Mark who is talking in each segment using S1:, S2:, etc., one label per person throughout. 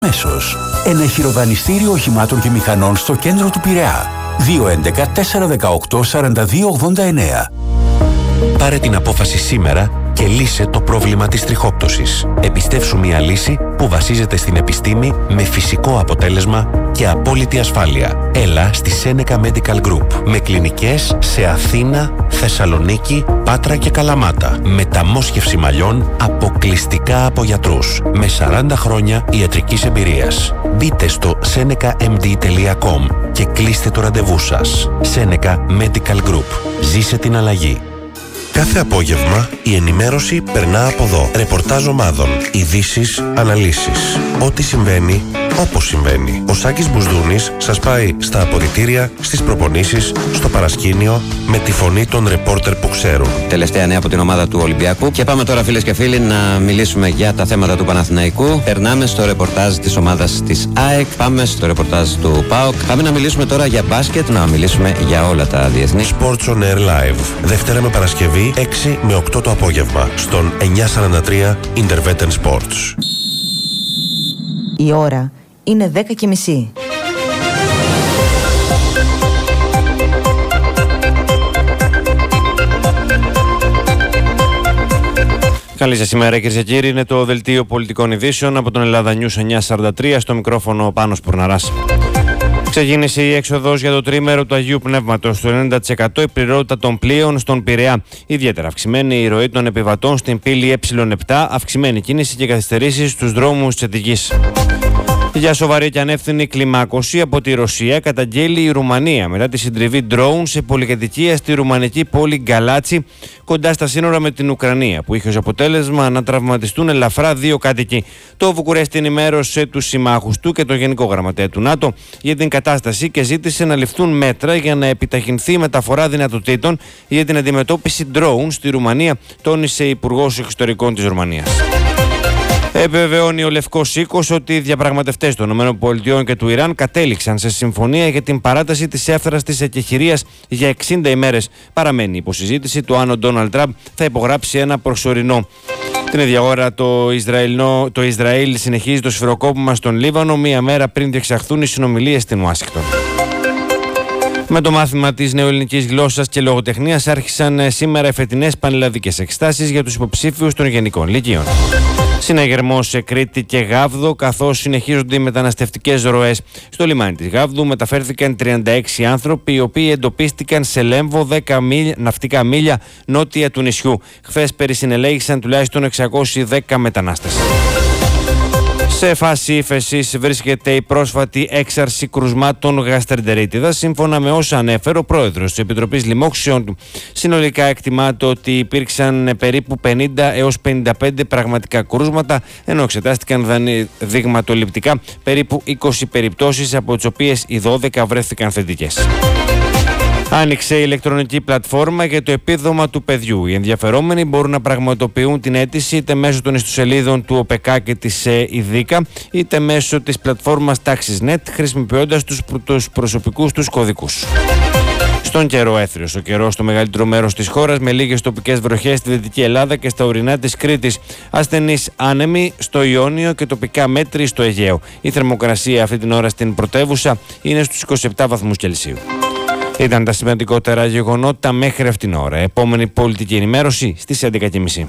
S1: Μέσος. Ένα χειροδανιστήριο οχημάτων και μηχανών στο κέντρο του Πειραιά. 211-418-4289.
S2: Πάρε την απόφαση σήμερα και λύσε το πρόβλημα της τριχόπτωσης. Επιστεύσου μια λύση που βασίζεται στην επιστήμη με φυσικό αποτέλεσμα και απόλυτη ασφάλεια. Έλα στη Seneca Medical Group με κλινικές σε Αθήνα, Θεσσαλονίκη, Πάτρα και Καλαμάτα. Μεταμόσχευση μαλλιών αποκλειστικά από γιατρούς με 40 χρόνια ιατρικής εμπειρίας. Μπείτε στο senecamd.com και κλείστε το ραντεβού σας. Seneca Medical Group. Ζήσε την αλλαγή. Κάθε απόγευμα η ενημέρωση περνά από εδώ. Ρεπορτάζ ομάδων, ειδήσεις, αναλύσεις. Ό,τι συμβαίνει, όπως συμβαίνει. Ο Σάκης Μπουσδούνης σας πάει στα αποδυτήρια, στις προπονήσεις, στο παρασκήνιο, με τη φωνή των ρεπόρτερ που ξέρουν.
S3: Τελευταία νέα από την ομάδα του Ολυμπιακού. Και πάμε τώρα, φίλες και φίλοι, να μιλήσουμε για τα θέματα του Παναθηναϊκού. Περνάμε στο ρεπορτάζ της ομάδας της ΑΕΚ. Πάμε στο ρεπορτάζ του ΠΑΟΚ. Πάμε να μιλήσουμε τώρα για μπάσκετ, να μιλήσουμε για όλα τα διεθνή.
S2: Sports on Air Live. Δευτέρα με Παρασκευή, 6 με 8 το απόγευμα, στον 943 Intervetten Sports.
S4: Η ώρα είναι 10:30.
S5: Καλή σας ημέρα, κυρίες και κύριοι. Είναι το δελτίο πολιτικών ειδήσεων από τον Ελλάδα News 943. Στο μικρόφωνο ο Πάνος Πουρναράς. Ξεκίνησε η έξοδος για το τρίμερο του Αγίου Πνεύματος. Στο 90% η πληρότητα των πλοίων στον Πειραιά. Ιδιαίτερα αυξημένη η ροή των επιβατών στην πύλη Ε7, αυξημένη κίνηση και καθυστερήσεις στους δρόμους της Αττικής. Για σοβαρή και ανεύθυνη κλιμάκωση από τη Ρωσία καταγγέλει η Ρουμανία μετά τη συντριβή ντρόουν σε πολυκατοικία στη ρουμανική πόλη Γκαλάτσι κοντά στα σύνορα με την Ουκρανία, που είχε ως αποτέλεσμα να τραυματιστούν ελαφρά 2 κάτοικοι. Το Βουκουρέστι ενημέρωσε τους συμμάχους του και τον Γενικό Γραμματέα του ΝΑΤΟ για την κατάσταση και ζήτησε να ληφθούν μέτρα για να επιταχυνθεί η μεταφορά δυνατοτήτων για την αντιμετώπιση ντρόουν στη Ρουμανία, τόνισε η Υπουργός Εξωτερικών της Ρουμανίας. Επιβεβαιώνει ο Λευκός Οίκος ότι οι διαπραγματευτές των ΗΠΑ και του Ιράν κατέληξαν σε συμφωνία για την παράταση της εύθραστης εκεχηρίας για 60 ημέρες. Παραμένει υποσυζήτηση το αν ο Ντόναλντ Τραμπ θα υπογράψει ένα προσωρινό. Την ίδια ώρα το Ισραήλ συνεχίζει το σφυροκόπημα στον Λίβανο, μία μέρα πριν διεξαχθούν οι συνομιλίες στην Ουάσιγκτον. Με το μάθημα της νεοελληνικής γλώσσας και λογοτεχνίας άρχισαν σήμερα οι φετινές πανελλαδικές εξετάσεις για τους υποψήφιους των γενικών λυκείων. Συναγερμός σε Κρήτη και Γάβδο, καθώς συνεχίζονται οι μεταναστευτικές ροές. Στο λιμάνι της Γάβδου μεταφέρθηκαν 36 άνθρωποι, οι οποίοι εντοπίστηκαν σε Λέμβο 10 ναυτικά μίλια νότια του νησιού. Χθες περισυνελέγησαν τουλάχιστον 610 μετανάστες. Σε φάση ύφεσης βρίσκεται η πρόσφατη έξαρση κρουσμάτων γαστρεντερίτιδας, σύμφωνα με όσα ανέφερε ο πρόεδρος της Επιτροπής Λοιμόξεων του. Συνολικά εκτιμάται ότι υπήρξαν περίπου 50 έως 55 πραγματικά κρούσματα, ενώ εξετάστηκαν δειγματοληπτικά περίπου 20 περιπτώσεις, από τις οποίες οι 12 βρέθηκαν θετικές. Άνοιξε η ηλεκτρονική πλατφόρμα για το επίδομα του παιδιού. Οι ενδιαφερόμενοι μπορούν να πραγματοποιούν την αίτηση είτε μέσω των ιστοσελίδων του ΟΠΕΚΑ και της ΙΔΙΚΑ, είτε μέσω της πλατφόρμας TaxisNet, χρησιμοποιώντας τους προσωπικούς τους κωδικούς. Στον καιρό, έθριος ο καιρός στο μεγαλύτερο μέρος της χώρας, με λίγες τοπικές βροχές στη Δυτική Ελλάδα και στα ορεινά της Κρήτης. Ασθενείς άνεμοι στο Ιόνιο και τοπικά μέτρη στο Αιγαίο. Η θερμοκρασία αυτή την ώρα στην πρωτεύουσα είναι στους 27 βαθμούς Κελσίου. Ήταν τα σημαντικότερα γεγονότα μέχρι αυτήν την ώρα. Επόμενη πολιτική ενημέρωση στις 11:30.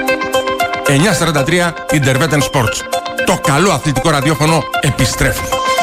S6: 943 Intervetten Sports. Το καλό αθλητικό ραδιόφωνο επιστρέφει.